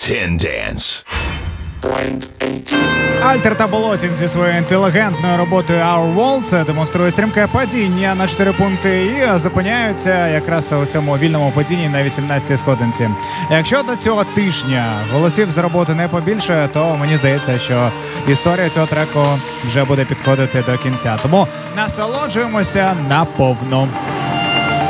10 Dance. Альтер та Болотін зі своєю інтелігентною роботою Our World демонструє стрімке падіння на 4 пункти і зупиняються якраз у цьому вільному падінні на 18-й сходинці. Якщо до цього тижня голосів за роботу не побільше, то мені здається, що історія цього треку вже буде підходити до кінця. Тому насолоджуємося наповну.